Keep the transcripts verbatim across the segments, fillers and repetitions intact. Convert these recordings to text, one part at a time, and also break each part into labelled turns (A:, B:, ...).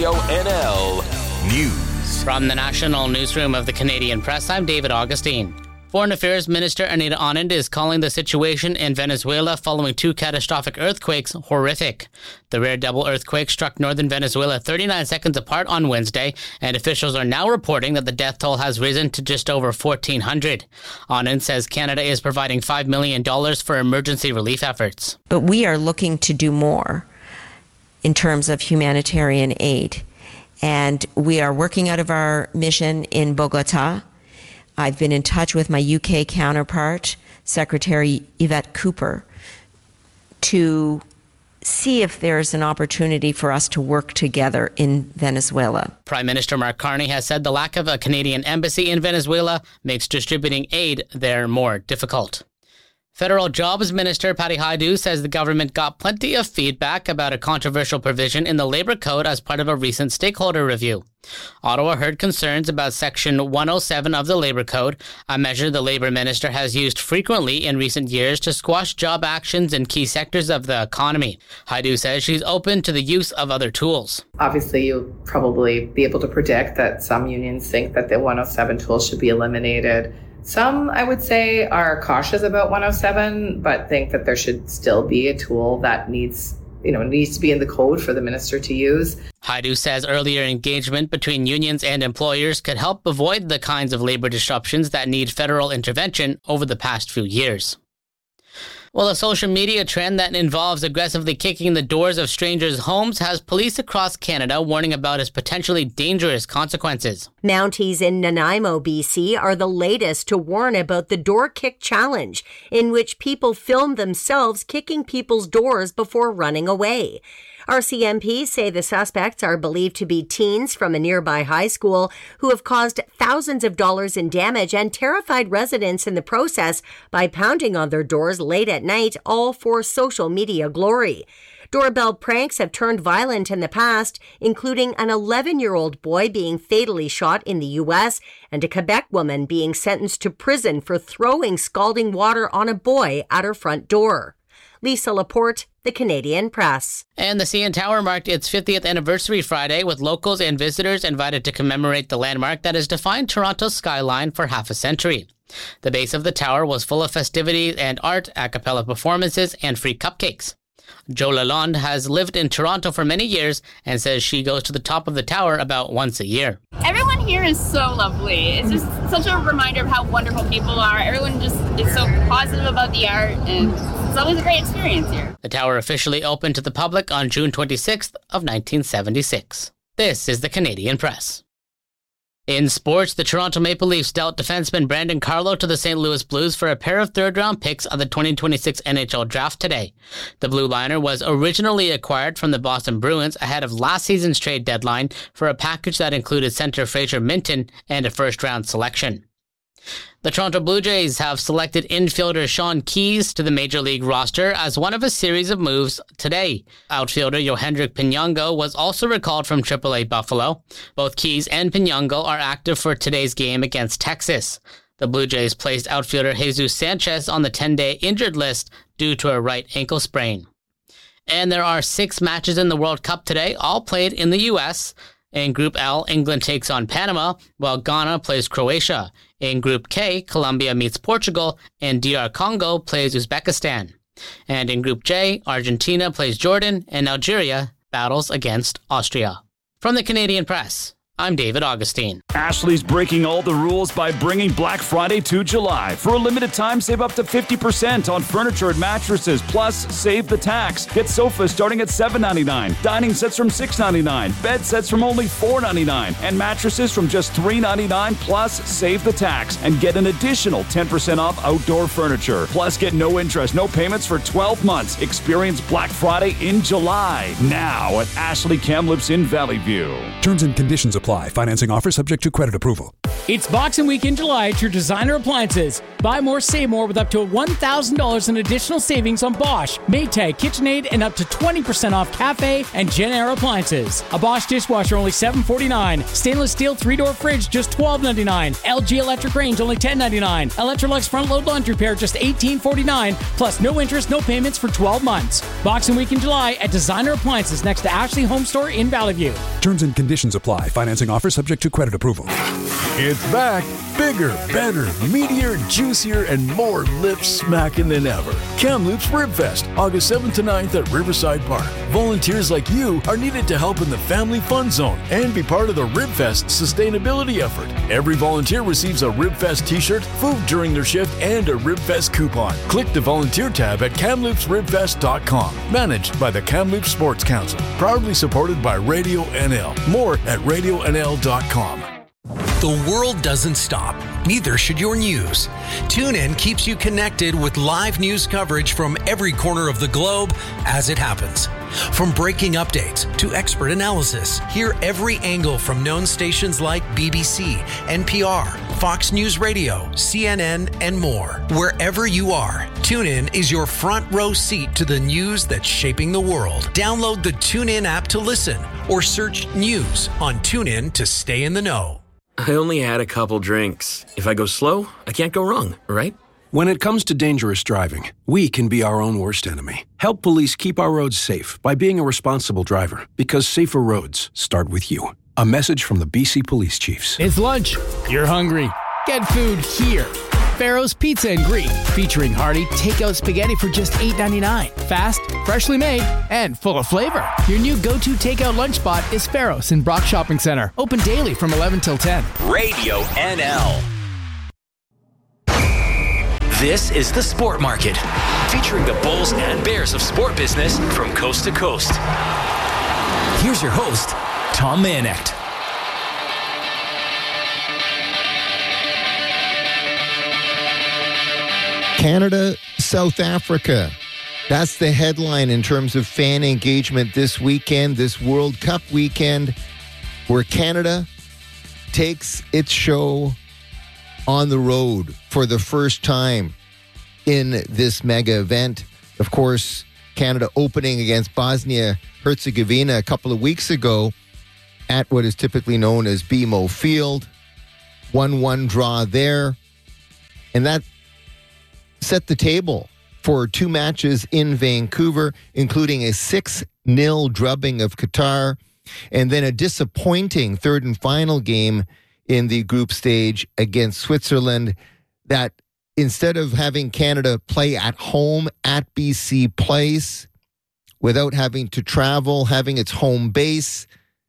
A: Radio N L News.
B: From the National Newsroom of the Canadian Press, I'm David Augustine. Foreign Affairs Minister Anita Anand is calling the situation in Venezuela following two catastrophic earthquakes horrific. The rare double earthquake struck northern Venezuela thirty-nine seconds apart on Wednesday, and officials are now reporting that the death toll has risen to just over fourteen hundred. Anand says Canada is providing five million dollars for emergency relief efforts.
C: But we are looking to do more in terms of humanitarian aid. And we are working out of our mission in Bogota. I've been in touch with my U K counterpart, Secretary Yvette Cooper, to see if there's an opportunity for us to work together in Venezuela.
B: Prime Minister Mark Carney has said the lack of a Canadian embassy in Venezuela makes distributing aid there more difficult. Federal Jobs Minister Patty Hajdu says the government got plenty of feedback about a controversial provision in the Labour Code as part of a recent stakeholder review. Ottawa heard concerns about Section one oh seven of the Labour Code, a measure the Labour Minister has used frequently in recent years to squash job actions in key sectors of the economy. Hajdu says she's open to the use of other tools.
D: Obviously, you'll probably be able to predict that some unions think that the one oh seven tool should be eliminated. Some, I would say, are cautious about one oh seven, but think that there should still be a tool that needs, you know, needs to be in the code for the minister to use.
B: Hajdu says earlier engagement between unions and employers could help avoid the kinds of labor disruptions that need federal intervention over the past few years. Well, a social media trend that involves aggressively kicking the doors of strangers' homes has police across Canada warning about its potentially dangerous consequences.
E: Mounties in Nanaimo, B C are the latest to warn about the door kick challenge, in which people film themselves kicking people's doors before running away. R C M P say the suspects are believed to be teens from a nearby high school who have caused thousands of dollars in damage and terrified residents in the process by pounding on their doors late at night, all for social media glory. Doorbell pranks have turned violent in the past, including an eleven-year-old boy being fatally shot in the U S and a Quebec woman being sentenced to prison for throwing scalding water on a boy at her front door. Lisa Laporte, The Canadian Press.
B: And the C N Tower marked its fiftieth anniversary Friday, with locals and visitors invited to commemorate the landmark that has defined Toronto's skyline for half a century. The base of the tower was full of festivities and art, a cappella performances, and free cupcakes. Jo Lalonde has lived in Toronto for many years and says she goes to the top of the tower about once a year.
F: Everyone here is so lovely. It's just such a reminder of how wonderful people are. Everyone just is so positive about the art, and it's always a great experience here.
B: The tower officially opened to the public on June twenty-sixth of nineteen seventy-six. This is the Canadian Press. In sports, the Toronto Maple Leafs dealt defenseman Brandon Carlo to the Saint Louis Blues for a pair of third-round picks of the twenty twenty-six N H L draft today. The Blue Liner was originally acquired from the Boston Bruins ahead of last season's trade deadline for a package that included center Fraser Minton and a first-round selection. The Toronto Blue Jays have selected infielder Sean Keyes to the Major League roster as one of a series of moves today. Outfielder Yohendrick Pinongo was also recalled from triple A Buffalo. Both Keyes and Pinongo are active for today's game against Texas. The Blue Jays placed outfielder Jesus Sanchez on the ten-day injured list due to a right ankle sprain. And there are six matches in the World Cup today, all played in the U S In Group L, England takes on Panama, while Ghana plays Croatia. In Group K, Colombia meets Portugal, and D R Congo plays Uzbekistan. And in Group J, Argentina plays Jordan, and Algeria battles against Austria. From the Canadian Press, I'm David Augustine.
G: Ashley's breaking all the rules by bringing Black Friday to July. For a limited time, save up to fifty percent on furniture and mattresses, plus save the tax. Get sofas starting at seven ninety-nine, dining sets from six ninety-nine, bed sets from only four ninety-nine, and mattresses from just three ninety-nine, plus save the tax and get an additional ten percent off outdoor furniture. Plus get no interest, no payments for twelve months. Experience Black Friday in July, now at Ashley Kamloops in Valley View.
H: Terms and conditions apply. Financing offer subject to credit approval. It's Boxing Week in July at your Designer Appliances. Buy more, save more with up to one thousand dollars in additional savings on Bosch, Maytag, KitchenAid, and up to twenty percent off Cafe and Genair appliances. A Bosch dishwasher only seven dollars and forty-nine cents. Stainless steel three-door fridge just twelve dollars and ninety-nine cents. L G electric range only ten dollars and ninety-nine cents. Electrolux front-load laundry pair just eighteen dollars and forty-nine cents. Plus no interest, no payments for twelve months. Boxing Week in July at Designer Appliances next to Ashley Home Store in Valley View.
I: Terms and conditions apply. Financing offer subject to credit approval.
J: It's back. Bigger, better, meatier, juicier, and more lip smacking than ever. Kamloops Rib Fest, August seventh to ninth at Riverside Park. Volunteers like you are needed to help in the Family Fun Zone and be part of the Rib Fest sustainability effort. Every volunteer receives a Rib Fest t-shirt, food during their shift, and a Rib Fest coupon. Click the volunteer tab at kamloops rib fest dot com. Managed by the Kamloops Sports Council. Proudly supported by Radio N L. More at radio n l dot com.
K: The world doesn't stop. Neither should your news. TuneIn keeps you connected with live news coverage from every corner of the globe as it happens. From breaking updates to expert analysis, hear every angle from known stations like B B C, N P R, Fox News Radio, C N N, and more. Wherever you are, TuneIn is your front row seat to the news that's shaping the world. Download the TuneIn app to listen or search news on TuneIn to stay in the know.
L: I only had a couple drinks. If I go slow, I can't go wrong, right?
I: When it comes to dangerous driving, we can be our own worst enemy. Help police keep our roads safe by being a responsible driver, because safer roads start with you. A message from the B C Police Chiefs.
H: It's lunch. You're hungry. Get food here. Farrow's Pizza and Greek, featuring hearty takeout spaghetti for just eight ninety-nine. Fast, freshly made, and full of flavor. Your new go-to takeout lunch spot is Farrow's in Brock Shopping Center. Open daily from eleven till ten.
A: Radio N L. This is The Sport Market, featuring the bulls and bears of sport business from coast to coast. Here's your host, Tom Manecht.
M: Canada, South Africa. That's the headline in terms of fan engagement this weekend, this World Cup weekend, where Canada takes its show on the road for the first time in this mega event. Of course, Canada opening against Bosnia-Herzegovina a couple of weeks ago at what is typically known as B M O Field. one one draw there. And that set the table for two matches in Vancouver, including a six nil drubbing of Qatar, and then a disappointing third and final game in the group stage against Switzerland that instead of having Canada play at home at B C Place without having to travel, having its home base,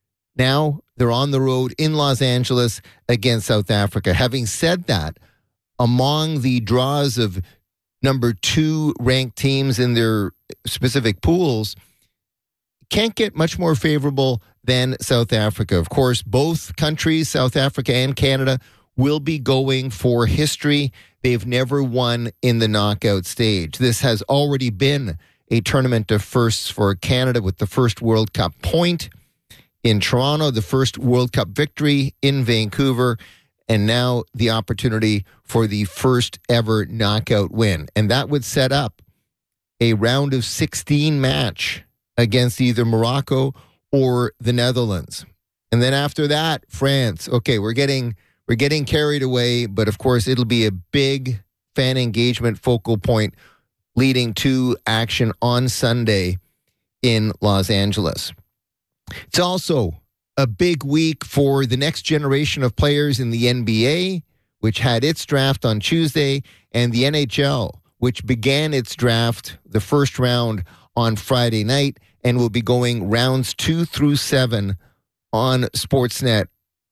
M: now they're on the road in Los Angeles against South Africa. Having said that, among the draws of number two ranked teams in their specific pools, can't get much more favorable than South Africa. Of course, both countries, South Africa and Canada, will be going for history. They've never won in the knockout stage. This has already been a tournament of firsts for Canada with the first World Cup point in Toronto, the first World Cup victory in Vancouver, and now the opportunity for the first ever knockout win. And that would set up a round of sixteen match against either Morocco or the Netherlands. And then after that, France. Okay, we're getting we're getting carried away, but of course it'll be a big fan engagement focal point leading to action on Sunday in Los Angeles. It's also a big week for the next generation of players in the N B A, which had its draft on Tuesday, and the N H L, which began its draft, the first round, on Friday night, and will be going rounds two through seven on Sportsnet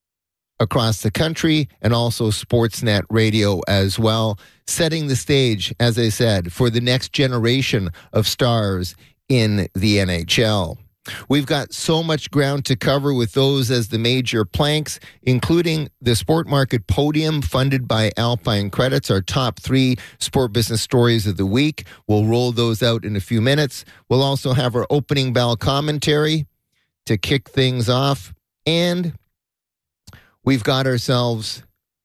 M: across the country, and also Sportsnet Radio as well, setting the stage, as I said, for the next generation of stars in the N H L. We've got so much ground to cover with those as the major planks, including the Sport Market Podium funded by Alpine Credits, our top three sport business stories of the week. We'll roll those out in a few minutes. We'll also have our opening bell commentary to kick things off. And we've got ourselves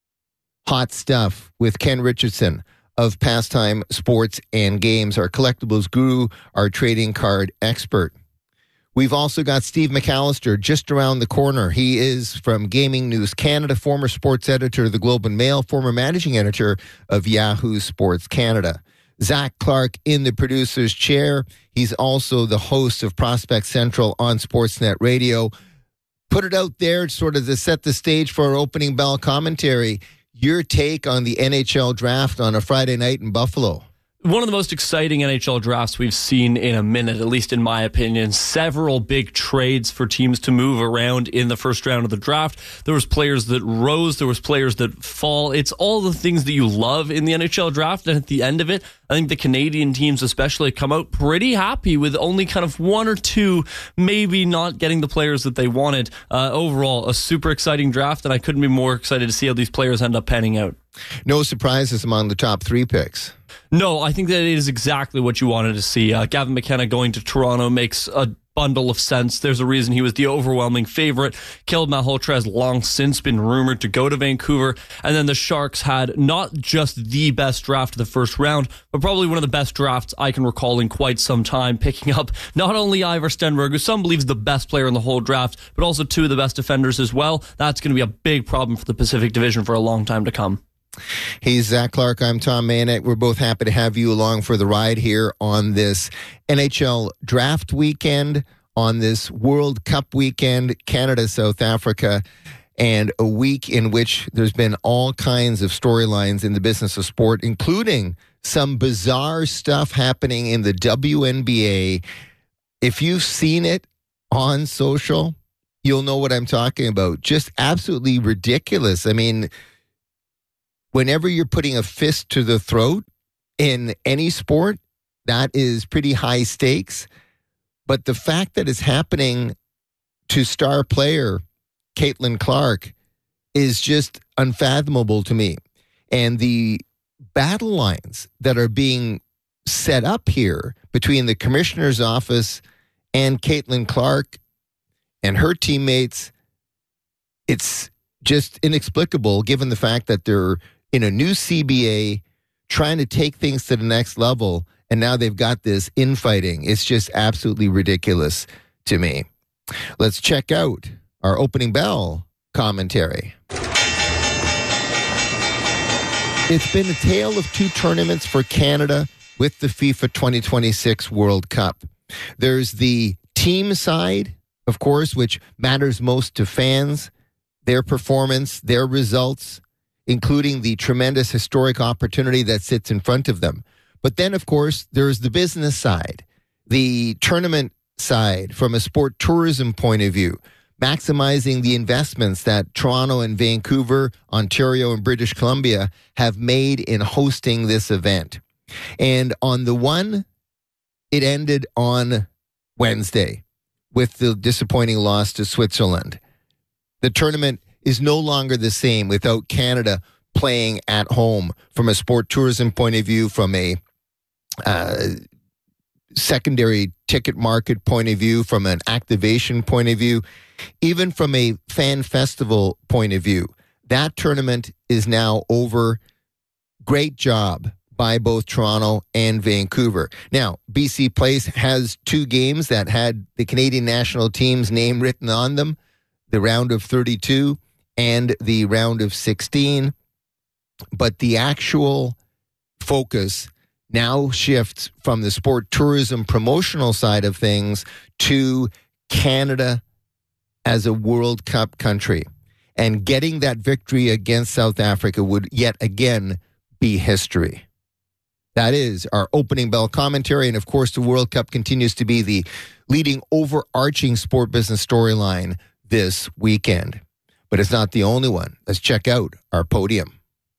M: Hot Stuff with Ken Richardson of Pastime Sports and Games, our collectibles guru, our trading card expert. We've also got Steve McAllister just around the corner. He is from Gaming News Canada, former sports editor of the Globe and Mail, former managing editor of Yahoo Sports Canada. Zach Clark in the producer's chair. He's also the host of Prospect Central on Sportsnet Radio. Put it out there sort of to set the stage for our opening bell commentary. Your take on the N H L draft on a Friday night in Buffalo.
N: One of the most exciting N H L drafts we've seen in a minute, at least in my opinion. Several big trades for teams to move around in the first round of the draft. There was players that rose. There was players that fall. It's all the things that you love in the N H L draft. And at the end of it, I think the Canadian teams especially come out pretty happy with only kind of one or two maybe not getting the players that they wanted. Uh, overall, a super exciting draft, and I couldn't be more excited to see how these players end up panning out.
M: No surprises among the top three picks.
N: No, I think that it is exactly what you wanted to see. Uh, Gavin McKenna going to Toronto makes a bundle of sense. There's a reason he was the overwhelming favorite. Caleb Malhotra has long since been rumored to go to Vancouver. And then the Sharks had not just the best draft of the first round, but probably one of the best drafts I can recall in quite some time, picking up not only Ivar Stenberg, who some believe is the best player in the whole draft, but also two of the best defenders as well. That's going to be a big problem for the Pacific Division for a long time to come.
M: He's Zach Clark. I'm Tom Manek. We're both happy to have you along for the ride here on this N H L draft weekend, on this World Cup weekend, Canada, South Africa, and a week in which there's been all kinds of storylines in the business of sport, including some bizarre stuff happening in the W N B A. If you've seen it on social, you'll know what I'm talking about. Just absolutely ridiculous. I mean, whenever you're putting a fist to the throat in any sport, that is pretty high stakes. But the fact that it's happening to star player Caitlin Clark is just unfathomable to me. And the battle lines that are being set up here between the commissioner's office and Caitlin Clark and her teammates, it's just inexplicable given the fact that they're in a new C B A, trying to take things to the next level, and now they've got this infighting. It's just absolutely ridiculous to me. Let's check out our opening bell commentary. It's been a tale of two tournaments for Canada with the FIFA twenty twenty-six World Cup. There's the team side, of course, which matters most to fans, their performance, their results, including the tremendous historic opportunity that sits in front of them. But then, of course, there's the business side, the tournament side from a sport tourism point of view, maximizing the investments that Toronto and Vancouver, Ontario and British Columbia have made in hosting this event. And on the one, it ended on Wednesday with the disappointing loss to Switzerland. The tournament is no longer the same without Canada playing at home from a sport tourism point of view, from a uh, secondary ticket market point of view, from an activation point of view, even from a fan festival point of view. That tournament is now over. Great job by both Toronto and Vancouver. Now, B C Place has two games that had the Canadian national team's name written on them, the round of thirty-two and the round of sixteen. But the actual focus now shifts from the sport tourism promotional side of things to Canada as a World Cup country. And getting that victory against South Africa would yet again be history. That is our opening bell commentary. And of course, the World Cup continues to be the leading overarching sport business storyline this weekend. But it's not the only one. Let's check out our podium.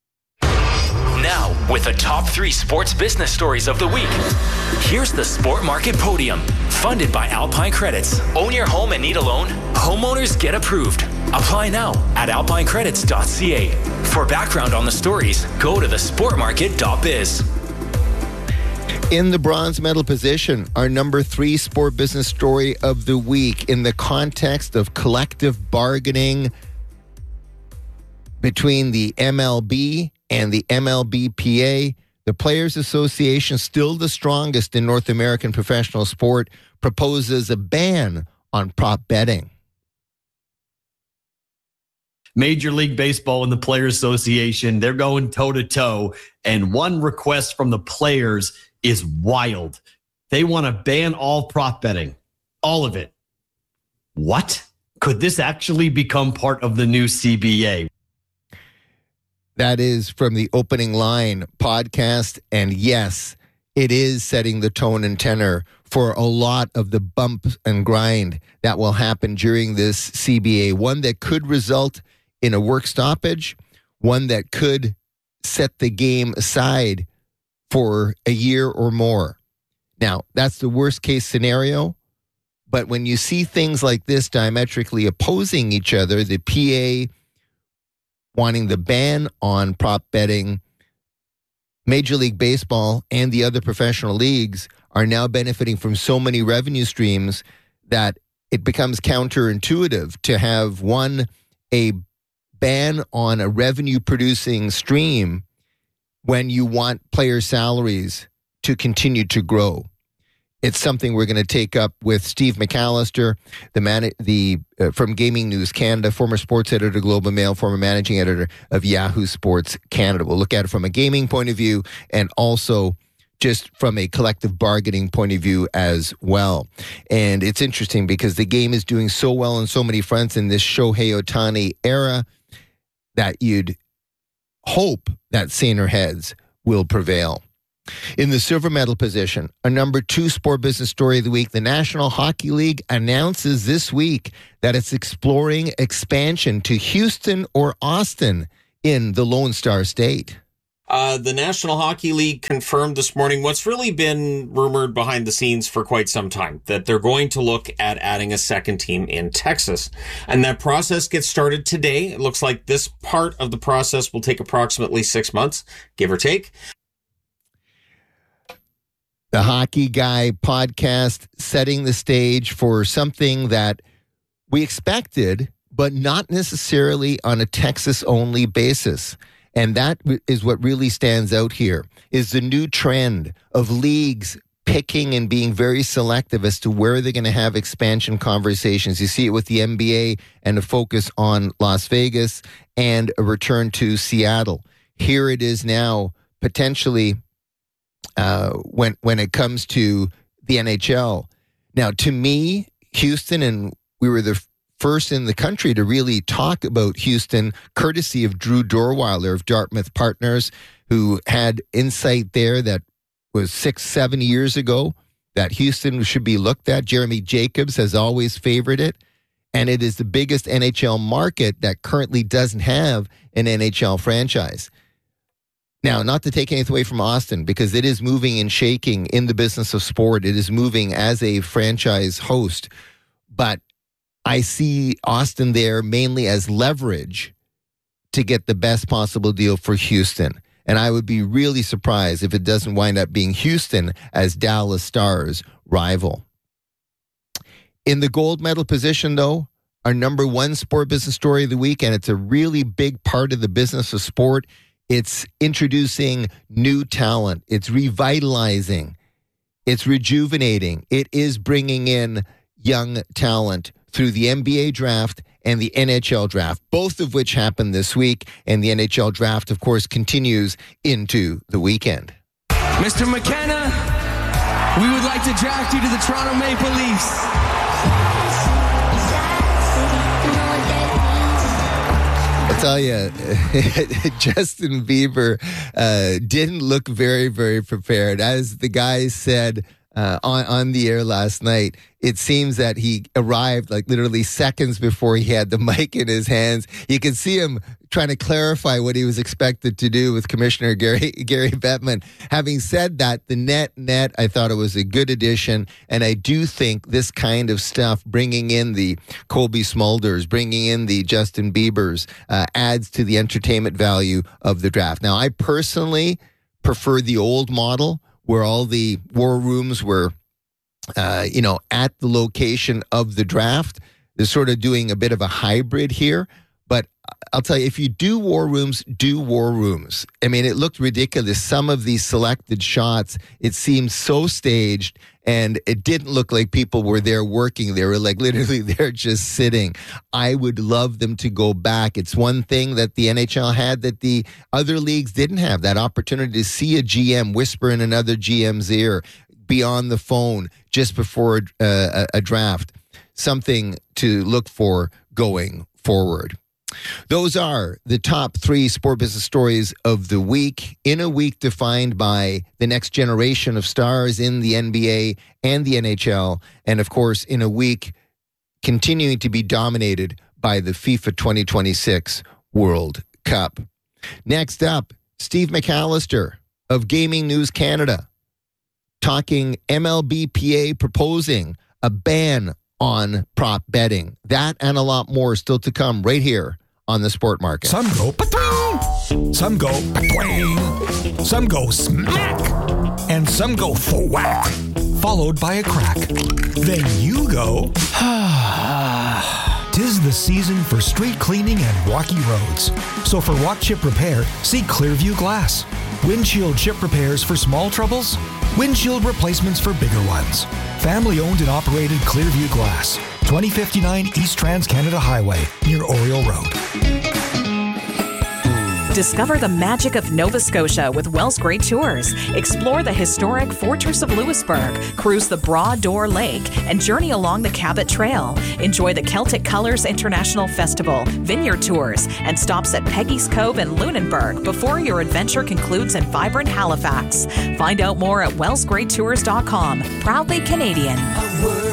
A: Now, with the top three sports business stories of the week, here's the Sport Market Podium, funded by Alpine Credits. Own your home and need a loan? Homeowners get approved. Apply now at alpine credits dot c a. For background on the stories, go to the sport market dot biz.
M: In the bronze medal position, our number three sport business story of the week in the context of collective bargaining between the M L B and the M L B P A. The Players Association, still the strongest in North American professional sport, proposes a ban on prop betting.
O: Major League Baseball and the Players Association, they're going toe-to-toe, and one request from the players is wild. They want to ban all prop betting, all of it. What? Could this actually become part of the new C B A?
M: That is from the Opening Line podcast, and yes, it is setting the tone and tenor for a lot of the bump and grind that will happen during this C B A, one that could result in a work stoppage, one that could set the game aside for a year or more. Now, that's the worst case scenario, but when you see things like this diametrically opposing each other, the P A wanting the ban on prop betting, Major League Baseball and the other professional leagues are now benefiting from so many revenue streams that it becomes counterintuitive to have one, a ban on a revenue-producing stream when you want player salaries to continue to grow. It's something we're going to take up with Steve McAllister, the man, the uh, from Gaming News Canada, former sports editor, Globe and Mail, former managing editor of Yahoo Sports Canada. We'll look at it from a gaming point of view and also just from a collective bargaining point of view as well. And it's interesting because the game is doing so well on so many fronts in this Shohei Ohtani era that you'd hope that saner heads will prevail. In the silver medal position, a number two sport business story of the week, the National Hockey League announces this week that it's exploring expansion to Houston or Austin in the Lone Star State.
P: Uh, the National Hockey League confirmed this morning what's really been rumored behind the scenes for quite some time, that they're going to look at adding a second team in Texas. And that process gets started today. It looks like this part of the process will take approximately six months, give or take.
M: The Hockey Guy podcast setting the stage for something that we expected, but not necessarily on a Texas-only basis. And that is what really stands out here, is the new trend of leagues picking and being very selective as to where they're going to have expansion conversations. You see it with the N B A and a focus on Las Vegas and a return to Seattle. Here it is now, potentially, uh, when when it comes to the N H L. Now, to me, Houston, and we were the first in the country to really talk about Houston, courtesy of Drew Dorweiler of Dartmouth Partners, who had insight there that was six, seven years ago that Houston should be looked at. Jeremy Jacobs has always favored it, and it is the biggest N H L market that currently doesn't have an N H L franchise. Now, not to take anything away from Austin, because it is moving and shaking in the business of sport. It is moving as a franchise host, but I see Austin there mainly as leverage to get the best possible deal for Houston. And I would be really surprised if it doesn't wind up being Houston as Dallas Stars' rival. In the gold medal position, though, our number one sport business story of the week, and it's a really big part of the business of sport. It's introducing new talent. It's revitalizing. It's rejuvenating. It is bringing in young talent through the N B A draft and the N H L draft, both of which happened this week. And the N H L draft, of course, continues into the weekend.
Q: Mister McKenna, we would like to draft you to the Toronto Maple Leafs.
M: I'll tell you, Justin Bieber uh, didn't look very, very prepared. As the guy said uh, on, on the air last night, it seems that he arrived like literally seconds before he had the mic in his hands. You could see him trying to clarify what he was expected to do with Commissioner Gary Gary Bettman. Having said that, the net net, I thought it was a good addition, and I do think this kind of stuff, bringing in the Colby Smulders, bringing in the Justin Biebers, uh, adds to the entertainment value of the draft. Now, I personally prefer the old model where all the war rooms were Uh, you know, at the location of the draft. They're sort of doing a bit of a hybrid here, But I'll tell you, if you do war rooms, do war rooms. I mean, it looked ridiculous. Some of these selected shots, it seemed so staged, and it didn't look like people were there working. They were like literally there just sitting. I would love them to go back. It's one thing that the N H L had that the other leagues didn't have, that opportunity to see a G M whisper in another G M's ear, be on the phone just before a, a, a draft. Something to look for going forward. Those are the top three sport business stories of the week, in a week defined by the next generation of stars in the N B A and the N H L, and of course, in a week continuing to be dominated by the FIFA twenty twenty-six World Cup. Next up, Steve McAllister of Gaming News Canada, talking M L B P A proposing a ban on prop betting. That and a lot more still to come right here on the Sport Market.
R: Some go pa-twing, some go pa-twing, some go smack, and some go thwack, followed by a crack. Then you go, tis the season for street cleaning and walkie roads. So for walk chip repair, see Clearview Glass. Windshield chip repairs for small troubles, windshield replacements for bigger ones. Family owned and operated Clearview Glass, twenty fifty-nine East Trans-Canada Highway, near Oriole Road.
S: Discover the magic of Nova Scotia with Wells Great Tours. Explore the historic Fortress of Louisbourg, cruise the Broad Door Lake, and journey along the Cabot Trail. Enjoy the Celtic Colors International Festival, vineyard tours, and stops at Peggy's Cove and Lunenburg before your adventure concludes in vibrant Halifax. Find out more at wells great tours dot com. Proudly Canadian.